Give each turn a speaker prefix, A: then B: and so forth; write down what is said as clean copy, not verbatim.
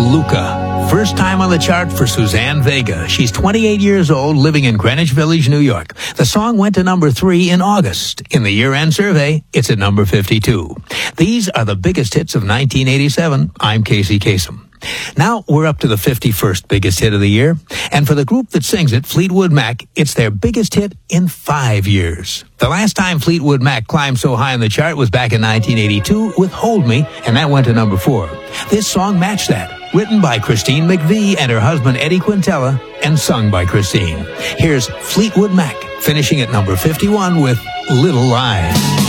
A: Luca. First time on the chart for Suzanne Vega. She's 28 years old, living in Greenwich Village, New York. The song went to number 3 in August. In the year-end survey, it's at number 52. These are the biggest hits of 1987. I'm Casey Kasem. Now we're up to the 51st biggest hit of the year. And for the group that sings it, Fleetwood Mac, it's their biggest hit in 5 years. The last time Fleetwood Mac climbed so high on the chart was back in 1982 with Hold Me, and that went to number 4. This song matched that. Written by Christine McVie and her husband Eddie Quintella, and sung by Christine. Here's Fleetwood Mac, finishing at number 51 with Little Lies.